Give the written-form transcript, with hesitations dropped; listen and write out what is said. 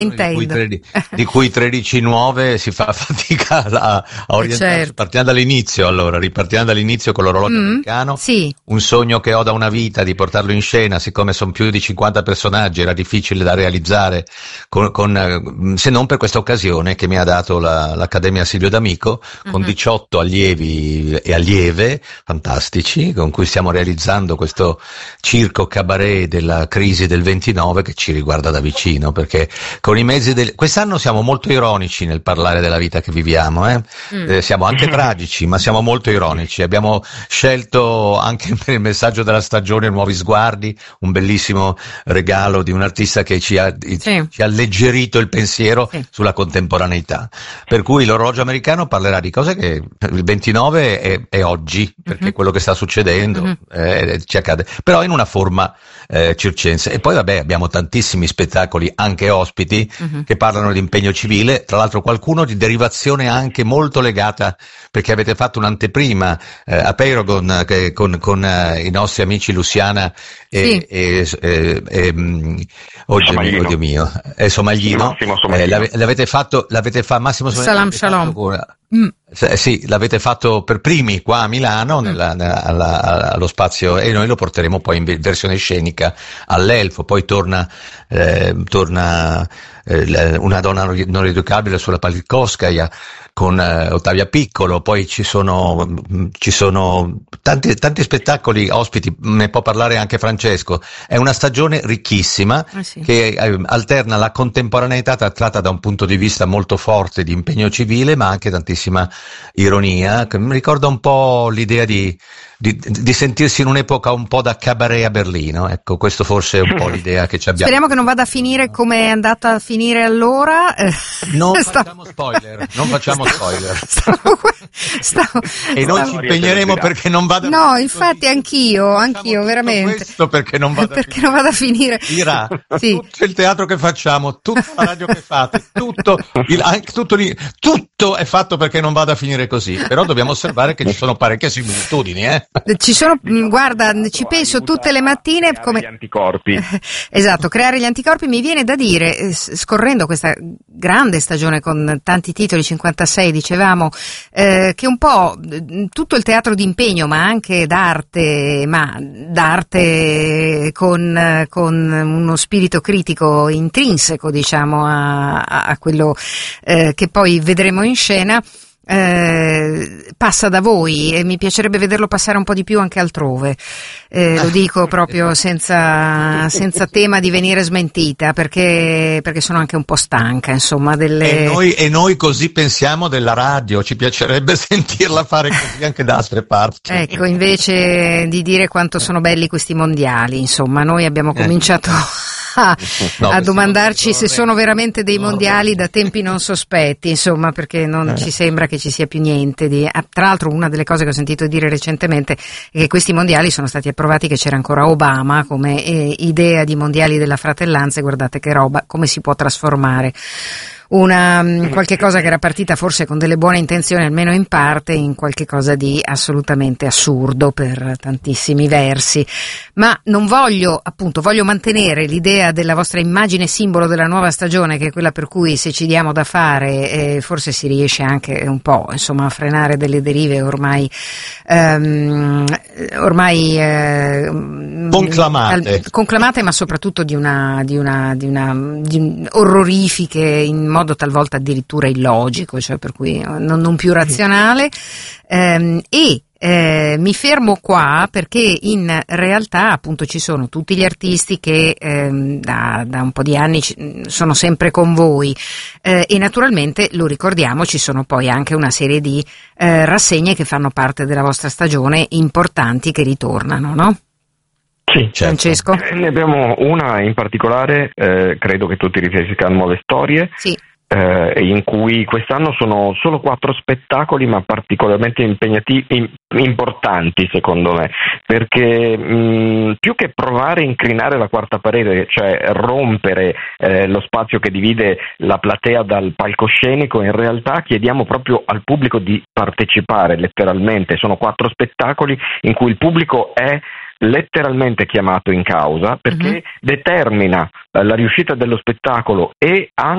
Intendo. Di cui 13 nuove, si fa fatica a orientarsi. Certo. Partiamo dall'inizio con l'orologio americano. Sì. Un sogno che ho da una vita di portarlo in scena, siccome sono più di 50 personaggi, era difficile da realizzare se non per questa occasione che mi ha dato l'Accademia Silvio D'Amico, con 18 allievi e allieve fantastici, con cui stiamo realizzando questo circo cabaret della crisi del 29 che ci riguarda da vicino, perché con i mezzi quest'anno siamo molto ironici nel parlare della vita che viviamo, siamo anche tragici, ma siamo molto ironici. Abbiamo scelto anche per il messaggio della stagione Nuovi Sguardi, un bellissimo regalo di un artista che ci ha alleggerito il pensiero sulla contemporaneità. Per cui l'orologio americano parlerà di cose che il 29 è oggi, perché quello che sta succedendo ci accade, però in una forma circense. E poi abbiamo tantissimi spettacoli anche ospiti che parlano di impegno civile, tra l'altro qualcuno di derivazione anche molto legata, perché avete fatto un'anteprima a Paragon con i nostri amici Luciana e oddio mio, Somaglino. L'avete fatto Massimo Salam Shalom. Sì, l'avete fatto per primi qua a Milano allo spazio, e noi lo porteremo poi in versione scenica all'Elfo. Poi torna una donna non educabile sulla Palikovskaya con Ottavia Piccolo. Poi ci sono tanti spettacoli ospiti, ne può parlare anche Francesco. È una stagione ricchissima che alterna la contemporaneità trattata da un punto di vista molto forte di impegno civile, ma anche tantissima ironia, che mi ricorda un po' l'idea di sentirsi in un'epoca un po' da cabaret a Berlino. Ecco, questo forse è un po' l'idea che ci abbiamo. Speriamo che non vada a finire come è andata a finire allora. Non facciamo spoiler. E noi ci impegneremo perché non vada. No, infatti anch'io veramente. Questo perché non vada a finire. Dirà, tutto il teatro che facciamo, tutta la radio che fate, tutto è fatto perché non vada a finire così. Però dobbiamo osservare che ci sono parecchie similitudini, Ci sono, guarda, ci penso tutte le mattine come gli anticorpi. Esatto, creare gli anticorpi. Mi viene da dire, scorrendo questa grande stagione con tanti titoli, 56 dicevamo, che un po' tutto il teatro d'impegno, ma anche d'arte con uno spirito critico intrinseco, diciamo, a quello che poi vedremo in scena, passa da voi, e mi piacerebbe vederlo passare un po' di più anche altrove, lo dico proprio senza tema di venire smentita, perché sono anche un po' stanca, insomma, e noi così pensiamo della radio, ci piacerebbe sentirla fare così anche da altre parti. Ecco, invece di dire quanto sono belli questi mondiali, insomma, noi abbiamo cominciato a domandarci se sono veramente dei mondiali da tempi non sospetti, insomma, perché non ci sembra che ci sia più niente di. Tra l'altro, una delle cose che ho sentito dire recentemente è che questi mondiali sono stati approvati, che c'era ancora Obama come idea di mondiali della fratellanza, e guardate che roba, come si può trasformare qualche cosa che era partita forse con delle buone intenzioni, almeno in parte, in qualche cosa di assolutamente assurdo per tantissimi versi. Ma non voglio mantenere l'idea della vostra immagine simbolo della nuova stagione, che è quella per cui, se ci diamo da fare, forse si riesce anche un po', insomma, a frenare delle derive ormai conclamate, ma soprattutto di orrorifiche, in modo talvolta addirittura illogico, cioè per cui non più razionale, mi fermo qua perché in realtà appunto ci sono tutti gli artisti che da un po' di anni sono sempre con voi, e naturalmente, lo ricordiamo, ci sono poi anche una serie di rassegne che fanno parte della vostra stagione, importanti, che ritornano, no? Sì, Francesco? Ne abbiamo una in particolare, credo che tutti riferiscano a Nuove Storie. Sì. In cui quest'anno sono solo 4 spettacoli, ma particolarmente impegnativi, importanti secondo me, perché più che provare a incrinare la quarta parete, cioè rompere lo spazio che divide la platea dal palcoscenico, in realtà chiediamo proprio al pubblico di partecipare letteralmente. Sono 4 spettacoli in cui il pubblico è letteralmente chiamato in causa perché determina la riuscita dello spettacolo e anche